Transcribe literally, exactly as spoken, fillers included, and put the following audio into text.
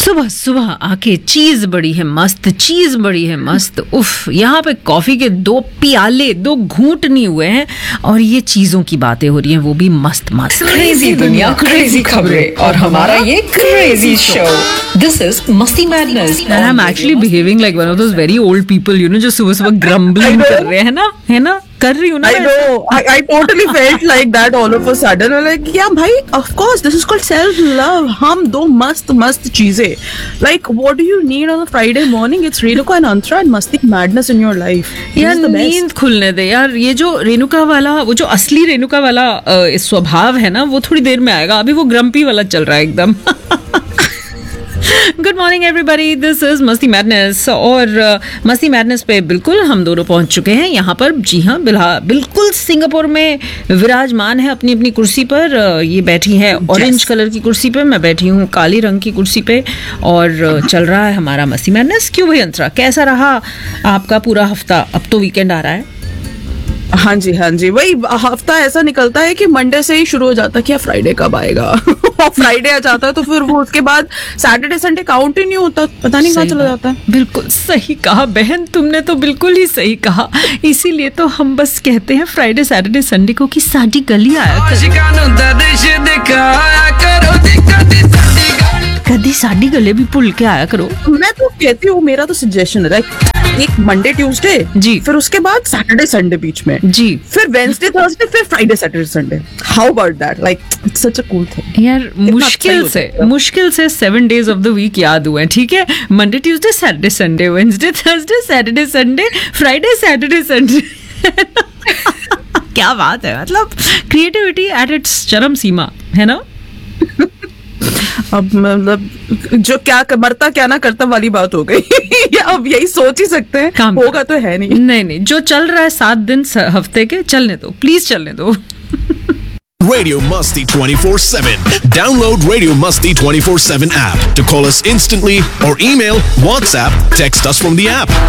सुबह सुबह आके चीज बड़ी है मस्त, चीज बड़ी है मस्त। उफ, यहाँ पे कॉफी के दो प्याले, दो घूंट नहीं हुए हैं और ये चीजों की बातें हो रही हैं, वो भी मस्त मस्त। क्रेजी दुनिया, क्रेजी खबरें और हमारा ये क्रेजी शो। दिस इज मस्ती madness And I'm actually behaving like one of those very old people, you know, जो सुबह सुबह grumbling कर रहे हैं ना, है ना, कर रही हूँ ना। I know. I, I totally felt like that all of a sudden. I'm like, yeah, bhai, of course, this is called self-love. हम दो मस्त मस्त चीजें. Like, what do you need on a Friday morning? It's Renuka and Antra and Masti Madness in your life. This यार is the best. नींद खुलने दे यार। ये जो रेणुका वाला, वो जो असली रेणुका वाला अ, स्वभाव है ना, वो थोड़ी देर में आएगा। अभी वो ग्रम्पी वाला चल रहा है एकदम। Good morning everybody, this is मस्ती मैडनेस। और uh, मस्ती मैडनेस पे बिल्कुल हम दोनों पहुंच चुके हैं यहाँ पर। जी हाँ, बिल्हा बिल्कुल सिंगापुर में विराजमान है अपनी अपनी कुर्सी पर। uh, ये बैठी है ऑरेंज कलर की कुर्सी पे, मैं बैठी हूँ काली रंग की कुर्सी पे और uh, चल रहा है हमारा मस्ती मैडनेस। क्यों भाई अंतरा, कैसा रहा आपका पूरा हफ्ता? अब तो वीकेंड आ रहा है। हाँ जी हाँ जी, वही हफ्ता ऐसा निकलता है कि मंडे से ही शुरू हो जाता है कि फ्राइडे कब आएगा। और फ्राइडे आ जाता है तो फिर वो उसके बाद सैटरडे संडे काउंट ही नहीं होता, पता नहीं कहाँ चला जाता है। बिल्कुल सही कहा बहन, तुमने तो बिल्कुल ही सही कहा। इसीलिए तो हम बस कहते हैं फ्राइडे सैटरडे संडे को कि साडी गली आया कदी साडी गले भी भूल के आया करो। मैं तो कहती हूँ, मेरा तो सजेशन है एक मंडे ट्यूसडे जी, फिर उसके बाद सैटरडे संडे बीच में जी, फिर वेडनेसडे थर्सडे, फिर Friday Saturday Sunday. How about that? Like it's such a cool thing यार। मुश्किल से मुश्किल से seven days of the week याद हुए, ठीक है? Monday Tuesday Saturday Sunday, Wednesday Thursday Saturday Sunday, Friday Saturday Sunday. क्या बात है, मतलब क्रिएटिविटी एट इट्स चरम सीमा, है ना? अब मतलब जो क्या मरता क्या ना करता वाली बात हो गई। या अब यही सोच ही सकते हैं, काम होगा तो है नहीं। नहीं नहीं, जो चल रहा है सात दिन हफ्ते के, चलने दो, प्लीज चलने दो। Radio Musty twenty-four seven. Download Radio Musty twenty-four seven app to call us instantly or email, WhatsApp, text us from the app.